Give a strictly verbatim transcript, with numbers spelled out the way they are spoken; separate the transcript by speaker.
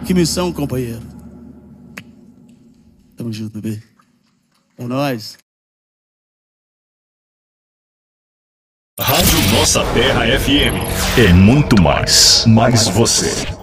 Speaker 1: Que missão, companheiro. Tamo junto, bebê. É nóis.
Speaker 2: Rádio Nossa Terra F M. É muito mais, mais você.